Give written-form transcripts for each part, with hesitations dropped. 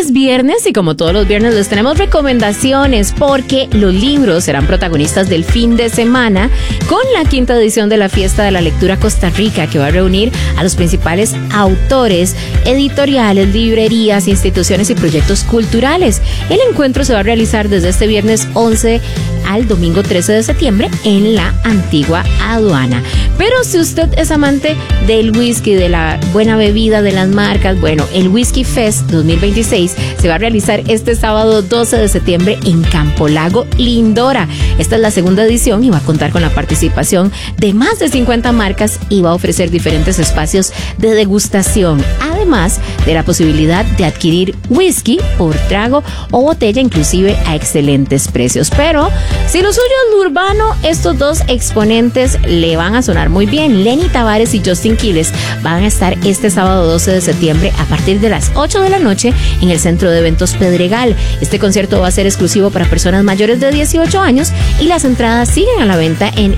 es viernes y como todos los viernes les tenemos recomendaciones porque los libros serán protagonistas del fin de semana con la 5ª edición de la Fiesta de la Lectura Costa Rica, que va a reunir a los principales autores, editoriales, librerías, instituciones y proyectos culturales. El encuentro se va a realizar desde este viernes 11 al domingo 13 de septiembre en la antigua aduana. Pero si usted es amante del whisky, de la buena bebida, de las marcas, bueno, el Whisky Fest 2026 se va a realizar este sábado 12 de septiembre en Campo Lago, Lindora. Esta es la 2ª edición y va a contar con la participación de más de 50 marcas y va a ofrecer diferentes espacios de degustación, además de la posibilidad de adquirir whisky por trago o botella, inclusive a excelentes precios. Pero si lo suyo es lo urbano, estos dos exponentes le van a sonar muy bien. Lenny Tavares y Justin Quiles van a estar este sábado 12 de septiembre a partir de las 8 de la noche en el Centro de Eventos Pedregal. Este concierto va a ser exclusivo para personas mayores de 18 años y las entradas siguen a la venta en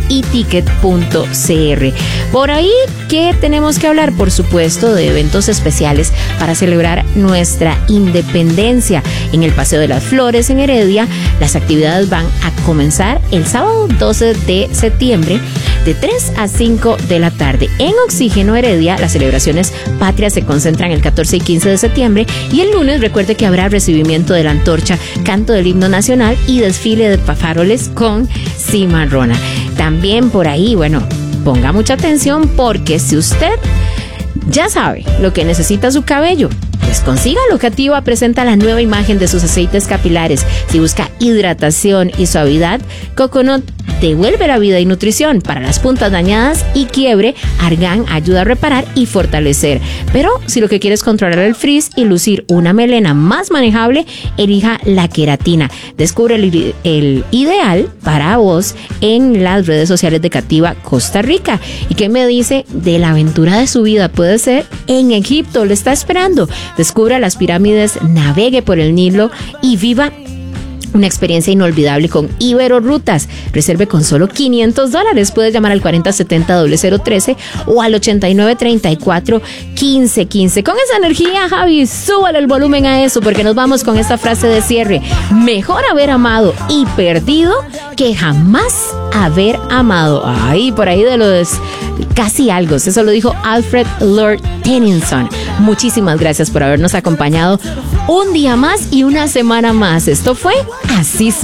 eticket.cr. Por ahí, ¿qué tenemos que hablar? Por supuesto, de eventos especiales para celebrar nuestra independencia. En el Paseo de las Flores en Heredia, las actividades van a comenzar el sábado 12 de septiembre de 3 a 5 de la tarde. En Oxígeno Heredia, las celebraciones patrias se concentran el 14 y 15 de septiembre y el lunes recuerde que habrá recibimiento de la antorcha, canto del himno nacional y desfile de faroles con cimarrona. También por ahí, bueno, ponga mucha atención porque si usted ya sabe lo que necesita su cabello, pues consiga Locativa presenta la nueva imagen de sus aceites capilares. Si busca hidratación y suavidad, Coconut devuelve la vida y nutrición para las puntas dañadas y quiebre. Argán ayuda a reparar y fortalecer. Pero si lo que quiere es controlar el frizz y lucir una melena más manejable, elija la queratina. Descubre el ideal para vos en las redes sociales de Cativa Costa Rica. ¿Y qué me dice de la aventura de su vida? Puede ser en Egipto, le está esperando. Descubra las pirámides, navegue por el Nilo y viva una experiencia inolvidable con Ibero Rutas. Reserve con solo $500. Puedes llamar al 4070-0013 o al 8934-1515. Con esa energía, Javi, súbale el volumen a eso porque nos vamos con esta frase de cierre. Mejor haber amado y perdido que jamás haber amado. Ay, por ahí de los casi algo. Eso lo dijo Alfred Lord Tennyson. Muchísimas gracias por habernos acompañado un día más y una semana más. Esto fue Así Soy.